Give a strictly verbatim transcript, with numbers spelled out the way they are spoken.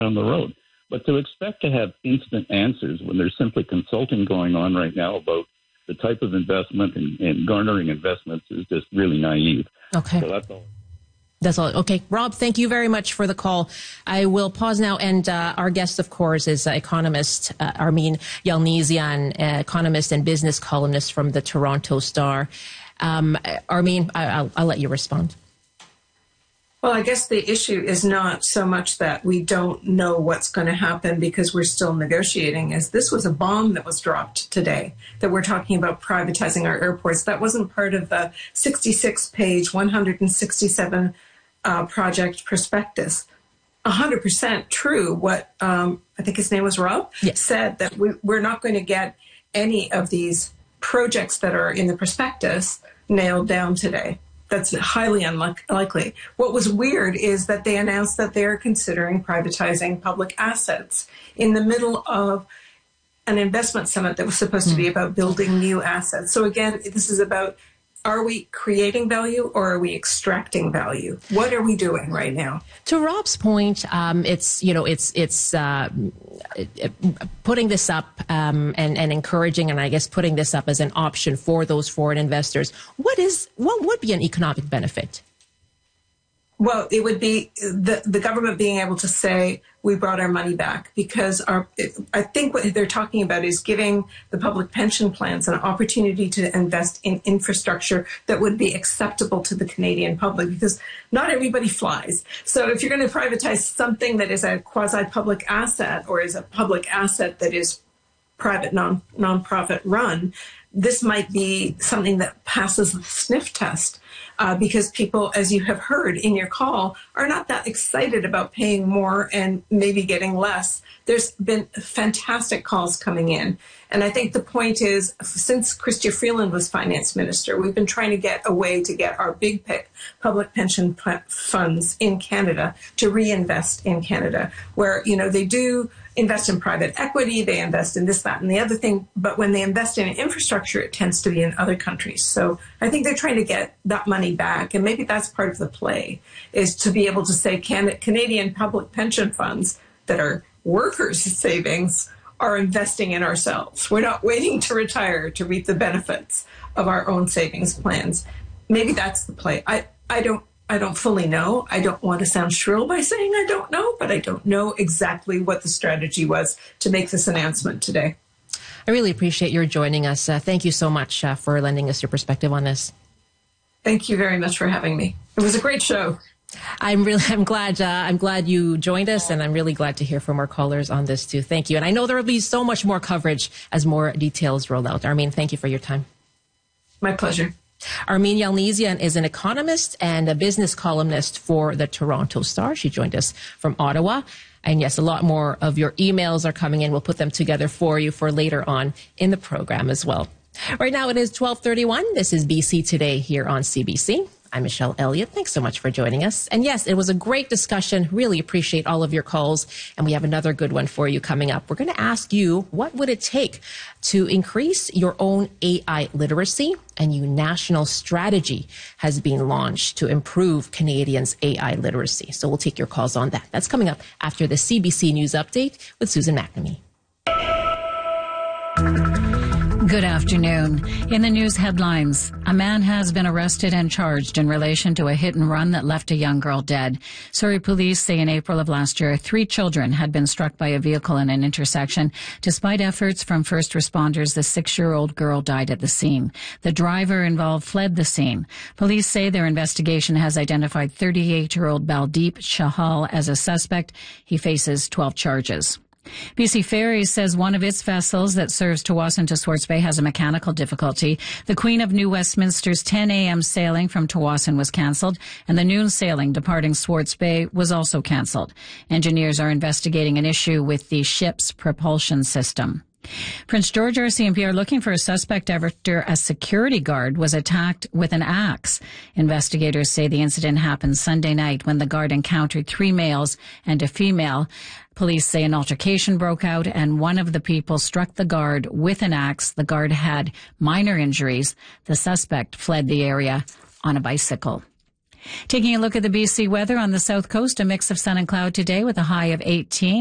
down the road. But to expect to have instant answers when there's simply consulting going on right now about the type of investment and, and garnering investments is just really naive. Okay. So that's all. That's all. Okay. Rob, thank you very much for the call. I will pause now. And uh, our guest, of course, is uh, economist uh, Armin Yalnizyan, uh, economist and business columnist from the Toronto Star. Um, Armin, I, I'll, I'll let you respond. Well, I guess the issue is not so much that we don't know what's going to happen because we're still negotiating, as this was a bomb that was dropped today, that we're talking about privatizing our airports. That wasn't part of the sixty-six page, one hundred sixty-seven uh, project prospectus. one hundred percent true what um, I think his name was Rob, yes. said that we, we're not going to get any of these projects that are in the prospectus nailed down today. That's highly unlikely. What was weird is that they announced that they're considering privatizing public assets in the middle of an investment summit that was supposed to be about building new assets. So again, this is about, are we creating value or are we extracting value? What are we doing right now? To Rob's point, um, it's, you know, it's, it's, uh, putting this up, um, and, and encouraging, and I guess putting this up as an option for those foreign investors. What is, what would be an economic benefit? Well, it would be the, the government being able to say, we brought our money back, because our, I think what they're talking about is giving the public pension plans an opportunity to invest in infrastructure that would be acceptable to the Canadian public, because not everybody flies. So if you're going to privatize something that is a quasi-public asset or is a public asset that is private, non, non-profit run, this might be something that passes the sniff test. Uh, because people, as you have heard in your call, are not that excited about paying more and maybe getting less. There's been fantastic calls coming in. And I think the point is, since Chrystia Freeland was finance minister, we've been trying to get a way to get our big pick public pension funds in Canada to reinvest in Canada, where, you know, they do invest in private equity, they invest in this, that, and the other thing. But when they invest in infrastructure, it tends to be in other countries. So I think they're trying to get that money back. And maybe that's part of the play, is to be able to say can, Canadian public pension funds that are workers' savings are investing in ourselves. We're not waiting to retire to reap the benefits of our own savings plans. Maybe that's the play. I, I don't I don't fully know. I don't want to sound shrill by saying I don't know, but I don't know exactly what the strategy was to make this announcement today. I really appreciate your joining us. Uh, thank you so much uh, for lending us your perspective on this. Thank you very much for having me. It was a great show. I'm really, I'm glad, uh, I'm glad you joined us, and I'm really glad to hear from more callers on this too. Thank you. And I know there will be so much more coverage as more details roll out. Armin, thank you for your time. My pleasure. Armin Yalnizyan is an economist and a business columnist for the Toronto Star. She joined us from Ottawa. And yes, a lot more of your emails are coming in. We'll put them together for you for later on in the program as well. Right now it is twelve thirty-one. This is B C Today here on C B C. I'm Michelle Elliott. Thanks so much for joining us. And yes, it was a great discussion. Really appreciate all of your calls. And we have another good one for you coming up. We're going to ask you, what would it take to increase your own A I literacy? A new national strategy has been launched to improve Canadians' A I literacy. So we'll take your calls on that. That's coming up after the C B C News Update with Susan McNamee. Good afternoon. In the news headlines, a man has been arrested and charged in relation to a hit and run that left a young girl dead. Surrey police say in April of last year, three children had been struck by a vehicle in an intersection. Despite efforts from first responders, the six-year-old girl died at the scene. The driver involved fled the scene. Police say their investigation has identified thirty-eight-year-old Baldeep Chahal as a suspect. He faces twelve charges. B C Ferries says one of its vessels that serves Tsawwassen to Swartz Bay has a mechanical difficulty. The Queen of New Westminster's ten a.m. sailing from Tsawwassen was cancelled, and the noon sailing departing Swartz Bay was also cancelled. Engineers are investigating an issue with the ship's propulsion system. Prince George R C M P are looking for a suspect after a security guard was attacked with an axe. Investigators say the incident happened Sunday night when the guard encountered three males and a female. Police say an altercation broke out and one of the people struck the guard with an axe. The guard had minor injuries. The suspect fled the area on a bicycle. Taking a look at the B C weather on the south coast, a mix of sun and cloud today with a high of eighteen.